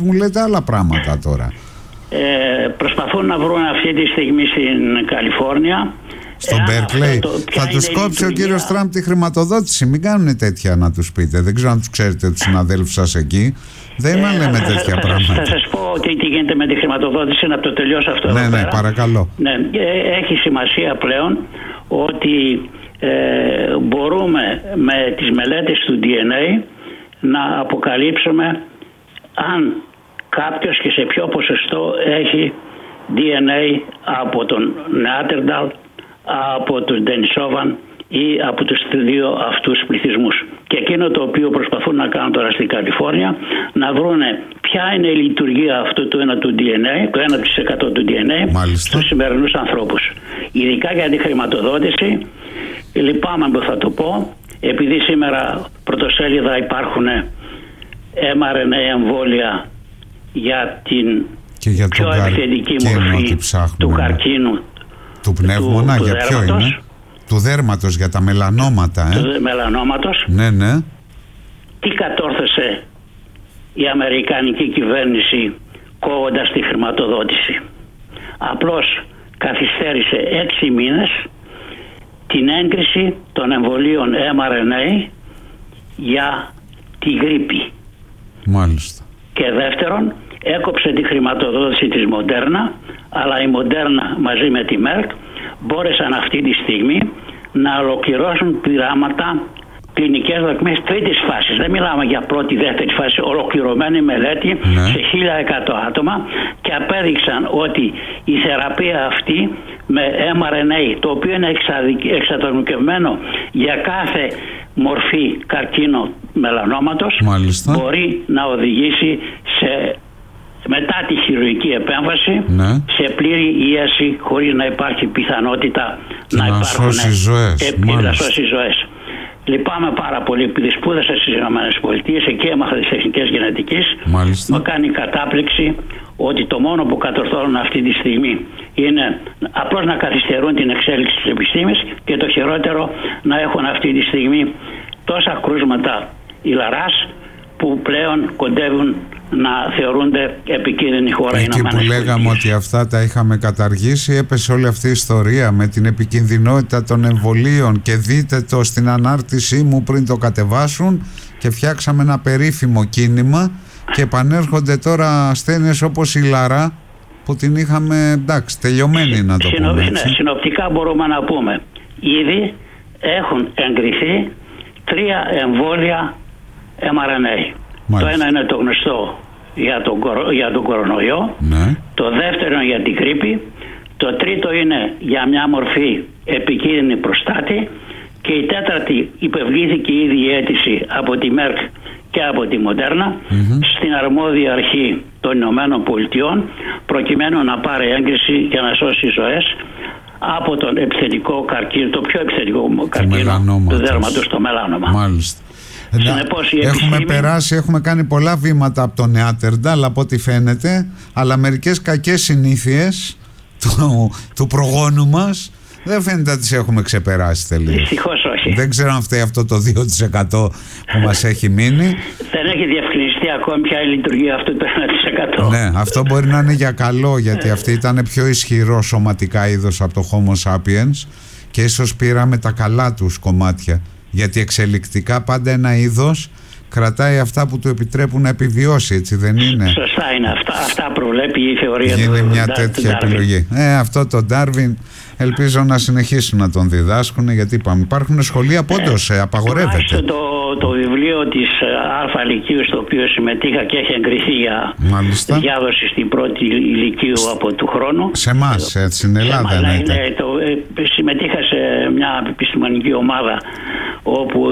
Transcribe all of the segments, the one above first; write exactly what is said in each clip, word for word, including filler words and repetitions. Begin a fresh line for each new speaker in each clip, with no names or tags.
μου λέτε άλλα πράγματα τώρα.
Ε, προσπαθούν να βρουν αυτή τη στιγμή στην Καλιφόρνια.
Στον Μπέρκλεϊ. Θα τους κόψει ο κύριος Τραμπ τη χρηματοδότηση. Μην κάνουν τέτοια να τους πείτε. Δεν ξέρω αν τους ξέρετε τους συναδέλφους σας εκεί. Δεν ε, λέμε θα, τέτοια
θα,
πράγματα.
Θα σας πω ότι τι γίνεται με τη χρηματοδότηση, να το τελειώσω αυτό.
Ναι, ναι, παρακαλώ.
Ναι, έχει σημασία πλέον ότι ε, μπορούμε με τις μελέτες του ντι εν έι να αποκαλύψουμε αν κάποιος και σε ποιο ποσοστό έχει ντι εν έι από τον Νεάτερνταλ, από τον Ντενισόβαν ή από τους δύο αυτούς πληθυσμούς. Και εκείνο το οποίο προσπαθούν να κάνουν τώρα στην Καλιφόρνια, να βρούνε ποια είναι η λειτουργία αυτού του ένα του ντι εν έι, το ένα τοις εκατό του ντι εν έι, μάλιστα, στους σημερινούς ανθρώπους. Ειδικά για τη χρηματοδότηση, λυπάμαι που θα το πω, επειδή σήμερα πρωτοσέλιδα υπάρχουν εμ αρ εν έι εμβόλια για την
και για
πιο επιθετική μορφή του καρκίνου,
του πνεύμονα, του, του για δέρματος, ποιο είναι? Του δέρματος, για τα μελανόματα. Ε?
Του μελανόματος.
Ναι, ναι.
Τι κατόρθωσε η αμερικανική κυβέρνηση κόβοντας τη χρηματοδότηση? Απλώς καθυστέρησε έξι μήνες την έγκριση των εμβολίων εμ αρ εν έι για τη γρίπη.
Μάλιστα.
Και δεύτερον, έκοψε τη χρηματοδότηση της Μοντέρνα, αλλά η Μοντέρνα μαζί με τη Μέρκ μπόρεσαν αυτή τη στιγμή να ολοκληρώσουν πειράματα, κλινικές δοκιμές τρίτης φάσης. Δεν μιλάμε για πρώτη, δεύτερη φάση, ολοκληρωμένη μελέτη, ναι, σε χίλια εκατό άτομα, και απέδειξαν ότι η θεραπεία αυτή με εμ αρ εν έι, το οποίο είναι εξατομικευμένο για κάθε μορφή καρκίνο μελανόματος, μάλιστα, μπορεί να οδηγήσει σε, μετά τη χειρουργική επέμβαση, ναι, σε πλήρη ίαση, χωρίς να υπάρχει πιθανότητα και να, να υπάρχουν να σώσει ζωές. Λυπάμαι πάρα πολύ, επειδή σπούδασα στις ΗΠΑ, εκεί έμαθα τις τεχνικές γενετικής. Μάλιστα. Μου κάνει κατάπληξη ότι το μόνο που κατορθώνουν αυτή τη στιγμή είναι απλώς να καθυστερούν την εξέλιξη της επιστήμης, και το χειρότερο, να έχουν αυτή τη στιγμή τόσα κρούσματα ηλαράς που πλέον κοντεύουν να θεωρούνται επικίνδυνη χώρα.
Εκεί που λέγαμε ότι αυτά τα είχαμε καταργήσει, έπεσε όλη αυτή η ιστορία με την επικινδυνότητα των εμβολίων, και δείτε το στην ανάρτησή μου πριν το κατεβάσουν, και φτιάξαμε ένα περίφημο κίνημα, και επανέρχονται τώρα ασθένειες όπως η λαρά που την είχαμε, εντάξει, τελειωμένη, να το Συνο, πούμε έτσι.
Ναι, συνοπτικά μπορούμε να πούμε, ήδη έχουν εγκριθεί τρία εμβόλια εμ αρ εν έι. Μάλιστα. Το ένα είναι το γνωστό για τον, για τον κορονοϊό, ναι, το δεύτερο είναι για την γρίπη, το τρίτο είναι για μια μορφή επικίνδυνη προστάτη, και η τέταρτη υπευλήθηκε ήδη η αίτηση από τη Μέρκ και από τη Μοντέρνα, mm-hmm, στην αρμόδια αρχή των Ηνωμένων Πολιτειών, προκειμένου να πάρει έγκριση για να σώσει ζωές από τον επιθετικό καρκίνο, το πιο επιθετικό καρκίνο του δέρματος, το μελάνομα.
Μάλιστα.
Συνεπώς,
έχουμε
επιστήμη...
περάσει, έχουμε κάνει πολλά βήματα από τον Νεάτερνταλ, από ό,τι φαίνεται, αλλά μερικές κακές συνήθειες του, του προγόνου μας δεν φαίνεται να τις έχουμε ξεπεράσει τελείως.
Δυστυχώς όχι.
Δεν ξέρω αν φταίει αυτό το δύο τοις εκατό που μας έχει μείνει.
Δεν έχει διευκρινιστεί ακόμη ποια η λειτουργία αυτού του ένα τοις εκατό.
Ναι, αυτό μπορεί να είναι για καλό, γιατί αυτή ήταν πιο ισχυρό σωματικά είδος από το Homo sapiens, και ίσως πήραμε τα καλά τους κομμάτια. Γιατί εξελικτικά πάντα ένα είδος κρατάει αυτά που του επιτρέπουν να επιβιώσει, έτσι δεν είναι?
Σωστά είναι αυτά. Αυτά προβλέπει η θεωρία του Ντάρβιν.
Είναι μια τέτοια επιλογή. Ε, αυτό το Ντάρβιν ελπίζω να συνεχίσουν να τον διδάσκουν, γιατί είπαμε, υπάρχουν σχολεία που όντως ε, απαγορεύεται.
Το, το βιβλίο της Α Λυκείου, στο οποίο συμμετείχα και έχει εγκριθεί για Μάλιστα. διάδοση στην πρώτη Λυκείου από του χρόνου.
Σε εμάς, ε, στην Ελλάδα να ήταν.
Ναι, το, ε, συμμετείχα σε μια επιστημονική ομάδα, όπου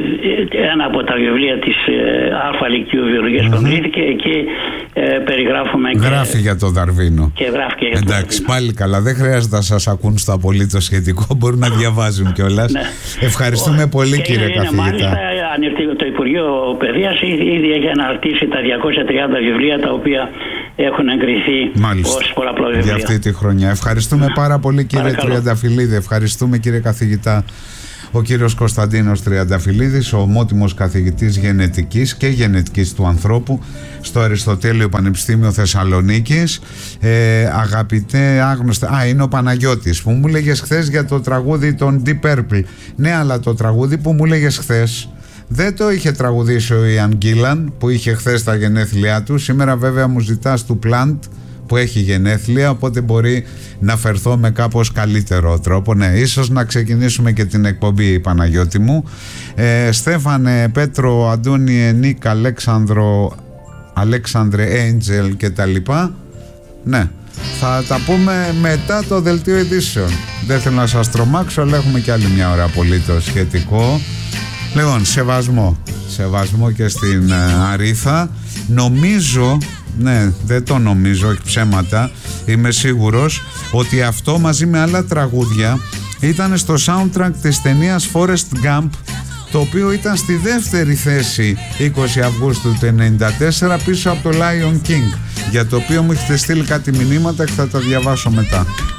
ένα από τα βιβλία της Α Λυκείου Βιολογίας mm-hmm. προβλήθηκε. Εκεί ε, περιγράφουμε.
Γράφει και, για τον Δαρβίνο.
Και γράφει και για
Εντάξει, πάλι καλά. Δεν χρειάζεται να σας ακούν στο απολύτως σχετικό. Μπορούν να διαβάζουν κιόλας. Ναι. Ευχαριστούμε Ο, πολύ, κύριε είναι, καθηγητά.
Μάλιστα, το Υπουργείο Παιδείας ήδη έχει αναρτήσει τα διακόσια τριάντα βιβλία, τα οποία έχουν εγκριθεί ως πολλαπλό βιβλίο.
Για αυτή τη χρονιά. Ευχαριστούμε πάρα πολύ, κύριε Τριανταφυλλίδη. Ευχαριστούμε, κύριε καθηγητά. ο κύριος Κωνσταντίνος Τριανταφυλλίδης, ο ομότιμος καθηγητής γενετικής και γενετικής του ανθρώπου στο Αριστοτέλειο Πανεπιστήμιο Θεσσαλονίκης. Ε, αγαπητέ άγνωστε, α, είναι ο Παναγιώτης που μου λέγες χθες για το τραγούδι των Deep Purple. Ναι, αλλά το τραγούδι που μου λέγες χθες δεν το είχε τραγουδήσει ο Ιαν Γκίλαν που είχε χθες τα γενέθλιά του. Σήμερα βέβαια μου ζητάς του Plant που έχει γενέθλια, οπότε μπορεί να φερθώ με κάπως καλύτερο τρόπο. Ναι, ίσως να ξεκινήσουμε και την εκπομπή, Παναγιώτη μου. ε, Στέφανε, Πέτρο, Αντώνιε, Νίκ, Αλέξανδρο, Αλέξανδρε, Angel και τα λοιπά. Ναι, θα τα πούμε μετά το δελτίο ειδήσεων. Δεν θέλω να σας τρομάξω, αλλά έχουμε και άλλη μια ώρα απολύτως σχετικό. Λοιπόν, σεβασμό Σεβασμό και στην uh, Αρίθα. Νομίζω, ναι, δεν το νομίζω, όχι ψέματα, είμαι σίγουρος ότι αυτό μαζί με άλλα τραγούδια ήταν στο soundtrack της ταινίας Forrest Gump, το οποίο ήταν στη δεύτερη θέση είκοσι Αυγούστου του ενενήντα τέσσερα πίσω από το Lion King, για το οποίο μου έχετε στείλει κάτι μηνύματα και θα τα διαβάσω μετά.